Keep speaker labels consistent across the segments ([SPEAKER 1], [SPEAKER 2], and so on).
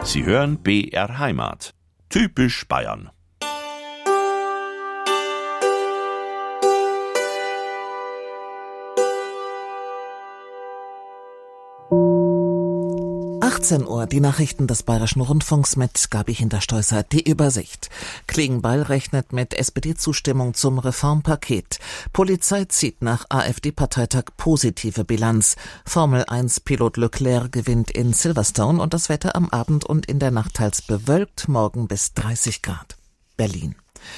[SPEAKER 1] Sie hören BR Heimat. Typisch Bayern.
[SPEAKER 2] Uhr, die Nachrichten des Bayerischen Rundfunks mit Gabi Hinterstoißer. Die Übersicht. Klingbeil rechnet mit SPD-Zustimmung zum Reformpaket. Polizei zieht nach AfD-Parteitag positive Bilanz. Formel-1-Pilot Leclerc gewinnt in Silverstone und das Wetter am Abend und in der Nacht teils bewölkt, morgen bis 30 Grad. Berlin.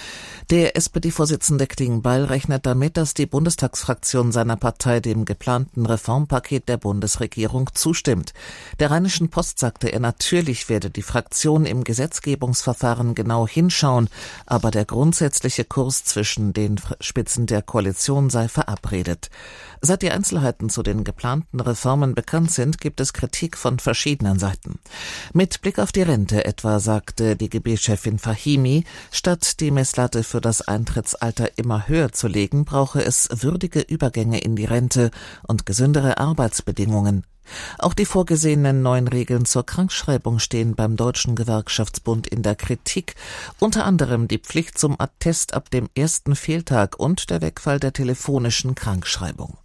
[SPEAKER 2] Der SPD-Vorsitzende Klingbeil rechnet damit, dass die Bundestagsfraktion seiner Partei dem geplanten Reformpaket der Bundesregierung zustimmt. Der Rheinischen Post sagte er, natürlich werde die Fraktion im Gesetzgebungsverfahren genau hinschauen, aber der grundsätzliche Kurs zwischen den Spitzen der Koalition sei verabredet. Seit die Einzelheiten zu den geplanten Reformen bekannt sind, gibt es Kritik von verschiedenen Seiten. Mit Blick auf die Rente etwa sagte DGB-Chefin Fahimi, statt die Messlatte für das Eintrittsalter immer höher zu legen, brauche es würdige Übergänge in die Rente und gesündere Arbeitsbedingungen. Auch die vorgesehenen neuen Regeln zur Krankschreibung stehen beim Deutschen Gewerkschaftsbund in der Kritik, unter anderem die Pflicht zum Attest ab dem ersten Fehltag und der Wegfall der telefonischen Krankschreibung.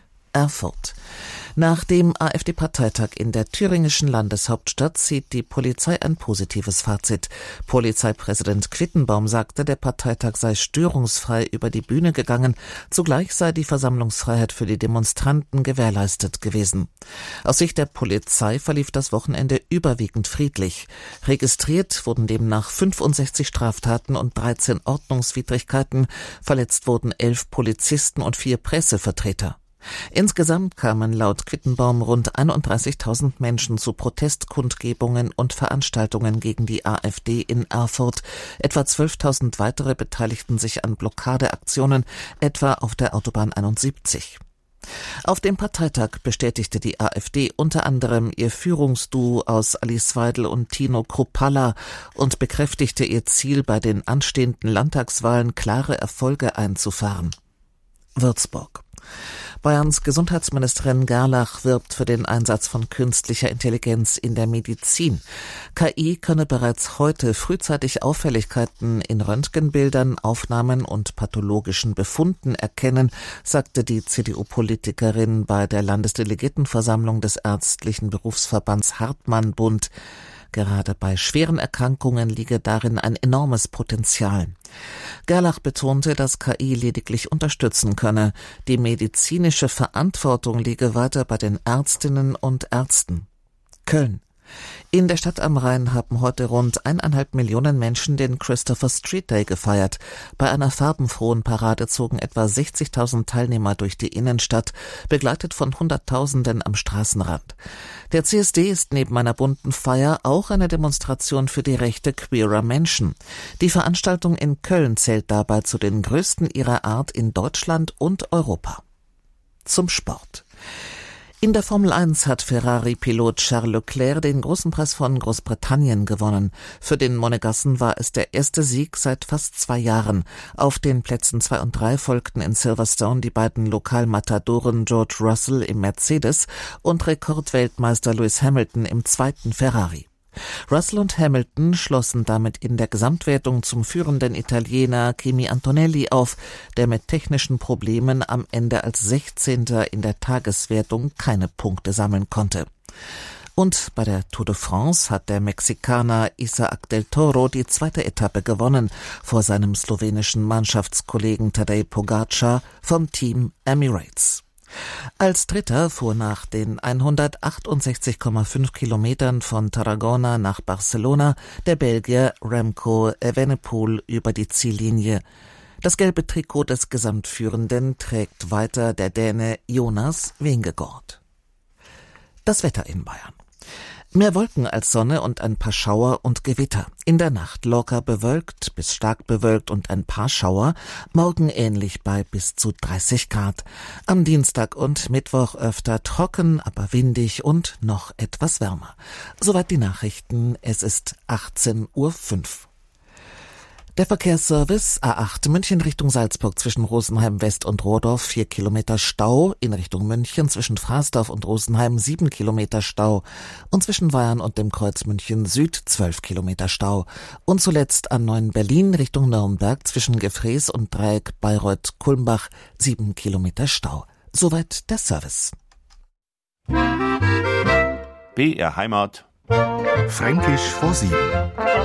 [SPEAKER 2] Erfurt. Nach dem AfD-Parteitag in der thüringischen Landeshauptstadt zieht die Polizei ein positives Fazit. Polizeipräsident Quittenbaum sagte, der Parteitag sei störungsfrei über die Bühne gegangen, zugleich sei die Versammlungsfreiheit für die Demonstranten gewährleistet gewesen. Aus Sicht der Polizei verlief das Wochenende überwiegend friedlich. Registriert wurden demnach 65 Straftaten und 13 Ordnungswidrigkeiten, verletzt wurden 11 Polizisten und 4 Pressevertreter. Insgesamt kamen laut Quittenbaum rund 31.000 Menschen zu Protestkundgebungen und Veranstaltungen gegen die AfD in Erfurt. Etwa 12.000 weitere beteiligten sich an Blockadeaktionen, etwa auf der Autobahn 71. Auf dem Parteitag bestätigte die AfD unter anderem ihr Führungsduo aus Alice Weidel und Tino Kruppalla und bekräftigte ihr Ziel, bei den anstehenden Landtagswahlen klare Erfolge einzufahren. Würzburg. Bayerns Gesundheitsministerin Gerlach wirbt für den Einsatz von künstlicher Intelligenz in der Medizin. KI könne bereits heute frühzeitig Auffälligkeiten in Röntgenbildern, Aufnahmen und pathologischen Befunden erkennen, sagte die CDU-Politikerin bei der Landesdelegiertenversammlung des ärztlichen Berufsverbands Hartmann-Bund. Gerade bei schweren Erkrankungen liege darin ein enormes Potenzial. Gerlach betonte, dass KI lediglich unterstützen könne. Die medizinische Verantwortung liege weiter bei den Ärztinnen und Ärzten. Köln. In der Stadt am Rhein haben heute rund 1,5 Millionen Menschen den Christopher Street Day gefeiert. Bei einer farbenfrohen Parade zogen etwa 60.000 Teilnehmer durch die Innenstadt, begleitet von Hunderttausenden am Straßenrand. Der CSD ist neben einer bunten Feier auch eine Demonstration für die Rechte queerer Menschen. Die Veranstaltung in Köln zählt dabei zu den größten ihrer Art in Deutschland und Europa. Zum Sport. In der Formel 1 hat Ferrari-Pilot Charles Leclerc den großen Preis von Großbritannien gewonnen. Für den Monegassen war es der erste Sieg seit fast 2 Jahren. Auf den Plätzen 2 und 3 folgten in Silverstone die beiden Lokalmatadoren George Russell im Mercedes und Rekordweltmeister Lewis Hamilton im zweiten Ferrari. Russell und Hamilton schlossen damit in der Gesamtwertung zum führenden Italiener Kimi Antonelli auf, der mit technischen Problemen am Ende als 16. in der Tageswertung keine Punkte sammeln konnte. Und bei der Tour de France hat der Mexikaner Isaac del Toro die zweite Etappe gewonnen, vor seinem slowenischen Mannschaftskollegen Tadej Pogačar vom Team Emirates. Als Dritter fuhr nach den 168,5 Kilometern von Tarragona nach Barcelona der Belgier Remco Evenepoel über die Ziellinie. Das gelbe Trikot des Gesamtführenden trägt weiter der Däne Jonas Vingegaard. Das Wetter in Bayern. Mehr Wolken als Sonne und ein paar Schauer und Gewitter. In der Nacht locker bewölkt bis stark bewölkt und ein paar Schauer. Morgen ähnlich bei bis zu 30 Grad. Am Dienstag und Mittwoch öfter trocken, aber windig und noch etwas wärmer. Soweit die Nachrichten. Es ist 18:05 Uhr. Der Verkehrsservice A8 München Richtung Salzburg zwischen Rosenheim West und Rohrdorf 4 Kilometer Stau, in Richtung München zwischen Frasdorf und Rosenheim 7 Kilometer Stau und zwischen Weyarn und dem Kreuz München Süd 12 Kilometer Stau und zuletzt A9 Berlin Richtung Nürnberg zwischen Gefrees und Dreieck Bayreuth-Kulmbach 7 Kilometer Stau. Soweit der Service.
[SPEAKER 1] BR Heimat.
[SPEAKER 3] Fränkisch vor 7.